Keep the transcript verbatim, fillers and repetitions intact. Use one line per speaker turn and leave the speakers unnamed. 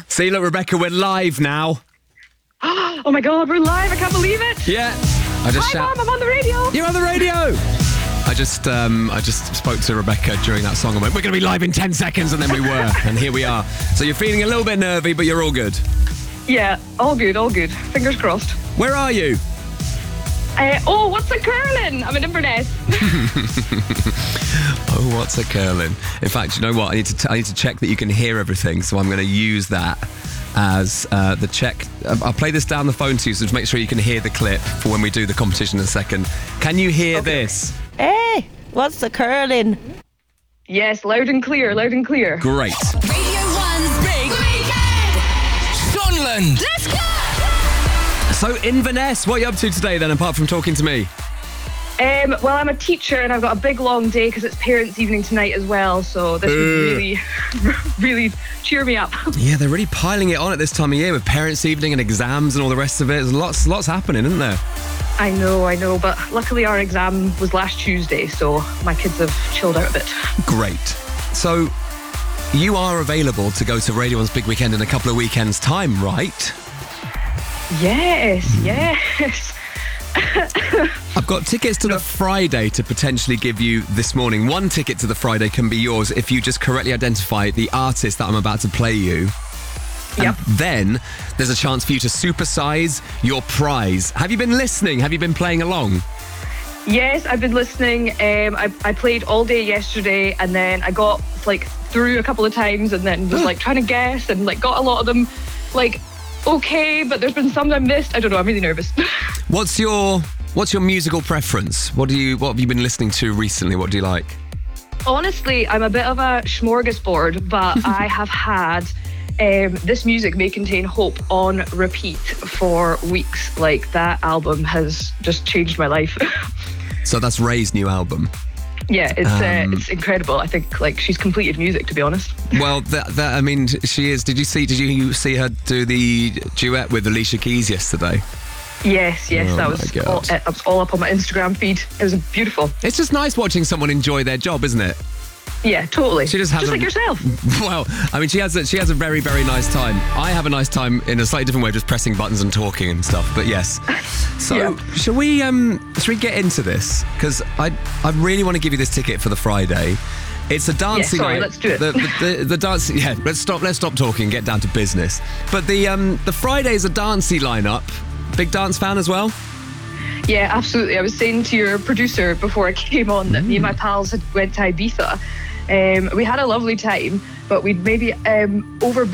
See, look, Rebecca, we're live now.
Oh my God, we're live! I can't believe it.
Yeah. I just
Hi,
shout-
Mom, I'm on the radio.
You're on the radio. I just, um, I just spoke to Rebecca during that song and went, "We're going to be live in ten seconds," and then we were, and here we are. So you're feeling a little bit nervy, but you're all good.
Yeah, all good, all good. Fingers crossed.
Where are you?
Uh, oh, what's a curling? I'm in Inverness.
Oh, what's a curling? In fact, you know what? I need to, t- I need to check that you can hear everything. So I'm going to use that as uh, the check. I'll play this down the phone to you, so to make sure you can hear the clip for when we do the competition in a second. Can you hear
Okay.
this?
Hey, what's the curling?
Yes, loud and clear, loud and clear.
Great.
Radio One's Big Weekend.
Sunland.
Let's go.
So Inverness, what are you up to today then, apart from talking to me?
Um, well, I'm a teacher and I've got a big long day because it's parents' evening tonight as well. So this would really, really cheer me up.
Yeah, they're really piling it on at this time of year with parents' evening and exams and all the rest of it. There's lots, lots happening, isn't there?
I know, I know, but luckily our exam was last Tuesday, so my kids have chilled out a bit.
Great. So you are available to go to Radio One's Big Weekend in a couple of weekends' time, right?
Yes, yes.
I've got tickets to the Friday to potentially give you this morning. One ticket to the Friday can be yours if you just correctly identify the artist that I'm about to play you.
Yep.
And then there's a chance for you to supersize your prize. Have you been listening? Have you been playing along?
Yes, I've been listening. Um, I, I played all day yesterday and then I got like through a couple of times and then was like trying to guess and like got a lot of them like okay, but there's been some I missed. I don't know, I'm really nervous.
What's your What's your musical preference? What do you What have you been listening to recently? What do you like?
Honestly, I'm a bit of a smorgasbord, but I have had um, This Music May Contain Hope on repeat for weeks. Like, that album has just changed my life.
So that's Ray's new album.
Yeah, it's
Um,
uh, it's incredible. I think like she's completed music, to be honest.
Well, that, that I mean, she is. Did you see? Did you see her do the duet with Alicia Keys yesterday?
Yes, yes,
Oh
that
my
was
God.
all, uh, that was all up on my Instagram feed. It was beautiful.
It's just nice watching someone enjoy their job, isn't it?
Yeah, totally.
She just has
just
a-
like yourself.
Well, I mean, she has a, she has a very, very nice time. I have a nice time in a slightly different way, just pressing buttons and talking and stuff. But yes. So,
Yeah.
shall we um, shall we get into this? Because I I really want to give you this ticket for the Friday. It's a dancing
sorry,
night.
let's do it.
The, the, the, the dance. Yeah, let's stop. Let's stop talking. And get down to business. But the um the Friday is a dancey lineup. Big dance fan as well.
Yeah, absolutely. I was saying to your producer before I came on that me and my pals had went to Ibiza. Um, we had a lovely time, but we'd maybe um, overbooked